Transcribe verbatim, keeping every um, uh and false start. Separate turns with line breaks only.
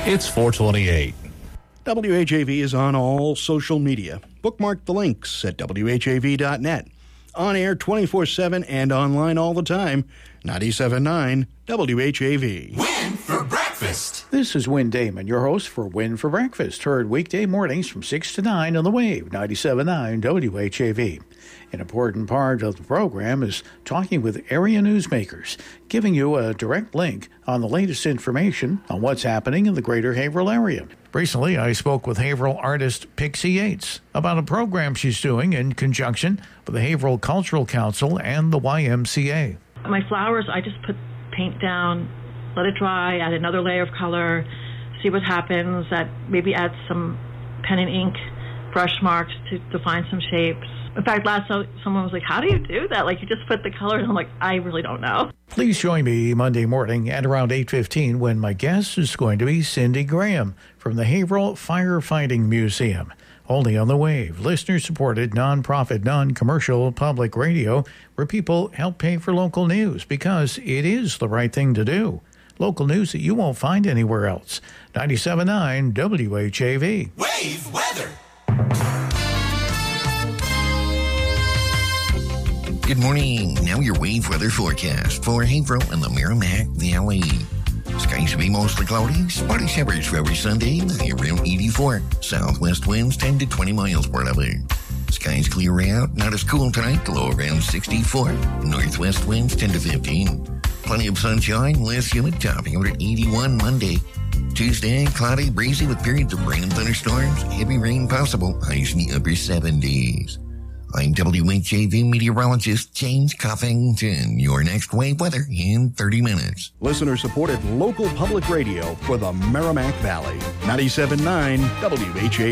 It's four twenty-eight.
W H A V is on all social media. Bookmark the links at W H A V dot net. On air twenty-four seven and online all the time. ninety-seven point nine W H A V.
Win for breakfast.
This is Win Damon, your host for Win for Breakfast, heard weekday mornings from six to nine on the Wave, ninety-seven point nine W H A V. An important part of the program is talking with area newsmakers, giving you a direct link on the latest information on what's happening in the greater Haverhill area. Recently, I spoke with Haverhill artist Pixie Yates about a program she's doing in conjunction with the Haverhill Cultural Council and the Y M C A.
My flowers, I just put paint down, let it dry, add another layer of color, see what happens, add, maybe add some pen and ink brush marks to define some shapes. In fact, last so someone was like, how do you do that? Like, you just put the color, and I'm like, I really don't know.
Please join me Monday morning at around eight fifteen when my guest is going to be Cindy Graham from the Haverhill Firefighting Museum. Only on the Wave, listener-supported, nonprofit, non-commercial public radio where people help pay for local news because it is the right thing to do. Local news that you won't find anywhere else. ninety-seven point nine W H A V.
Wave weather.
Good morning. Now your wave weather forecast for Haverhill and the Merrimack Valley. Skies to be mostly cloudy. Spotty showers for every Sunday. High around eighty-four. Southwest winds ten to twenty miles per hour. Skies clear out. Not as cool tonight. Low around sixty-four. Northwest winds ten to fifteen. Plenty of sunshine. Less humid. Topping out at eighty-one Monday. Tuesday, cloudy, breezy with periods of rain and thunderstorms. Heavy rain possible. Highs in the upper seventies. I'm W H A V meteorologist James Coffington. Your next wave weather in thirty minutes.
Listener-supported local public radio for the Merrimack Valley. ninety-seven point nine W H A V.